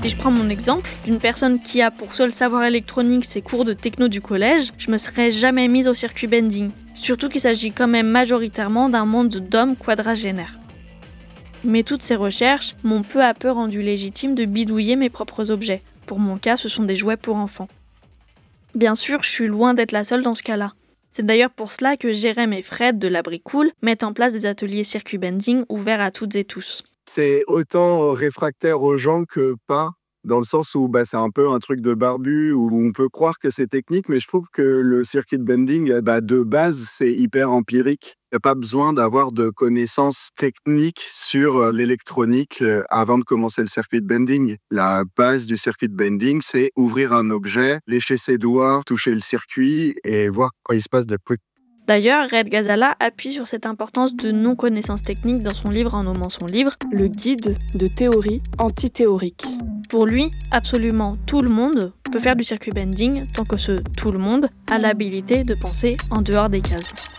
Si je prends mon exemple, d'une personne qui a pour seul savoir électronique ses cours de techno du collège, je me serais jamais mise au circuit bending. Surtout qu'il s'agit quand même majoritairement d'un monde d'hommes quadragénaires. Mais toutes ces recherches m'ont peu à peu rendu légitime de bidouiller mes propres objets. Pour mon cas, ce sont des jouets pour enfants. Bien sûr, je suis loin d'être la seule dans ce cas-là. C'est d'ailleurs pour cela que Jérém et Fred de l'Abri Cool mettent en place des ateliers circuit bending ouverts à toutes et tous. C'est autant réfractaire aux gens que pas, dans le sens où c'est un peu un truc de barbu, où on peut croire que c'est technique, mais je trouve que le circuit bending, de base, c'est hyper empirique. Il n'y a pas besoin d'avoir de connaissances techniques sur l'électronique avant de commencer le circuit bending. La base du circuit bending, c'est ouvrir un objet, lécher ses doigts, toucher le circuit et voir quand il se passe des trucs. D'ailleurs, Red Gazala appuie sur cette importance de non-connaissance technique dans son livre en nommant son livre « Le guide de théorie antithéorique ». Pour lui, absolument tout le monde peut faire du circuit bending tant que ce tout le monde a l'habilité de penser en dehors des cases.